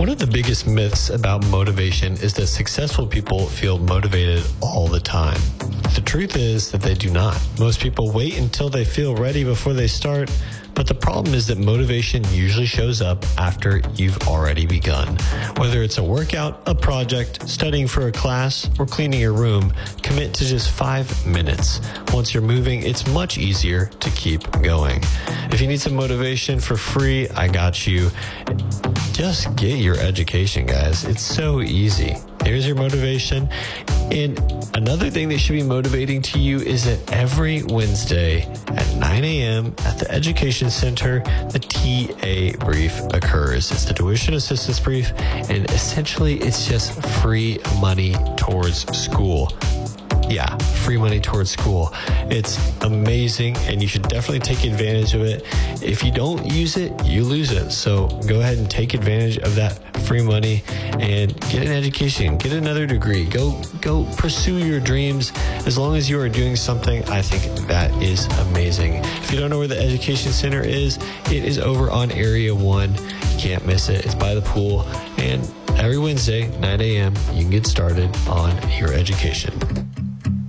One of the biggest myths about motivation is that successful people feel motivated all the time. The truth is that they do not. Most people wait until they feel ready before they start, but the problem is that motivation usually shows up after you've already begun. Whether it's a workout, a project, studying for a class, or cleaning your room, commit to just 5 minutes. Once you're moving, it's much easier to keep going. If you need some motivation for free, I got you. Just get your education, guys. It's so easy. Here's your motivation. And another thing that should be motivating to you is that every Wednesday at 9 a.m. at the Education Center, the TA brief occurs. It's the tuition assistance brief, and essentially it's just free money towards school. Yeah, free money towards school. It's amazing, and you should definitely take advantage of it. If you don't use it, you lose it. So go ahead and take advantage of that free money and get an education, get another degree. Go pursue your dreams. As long as you are doing something, I think that is amazing. If you don't know where the Education Center is, it is over on Area 1. You can't miss it. It's by the pool. And every Wednesday, 9 a.m., you can get started on your education.